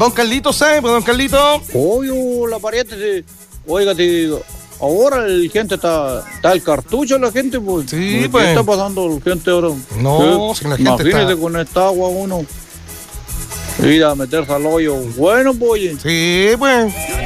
Don Carlito, ¿sabe? Don Carlito. Oye, la pariente, sí. Oiga, tío, ahora la gente está el cartucho la gente, pues. Sí, ¿Qué pues. está pasando la gente ahora? No, si la gente imagínese está... con esta agua uno ir a meterse al hoyo. Bueno, pues. Sí, pues.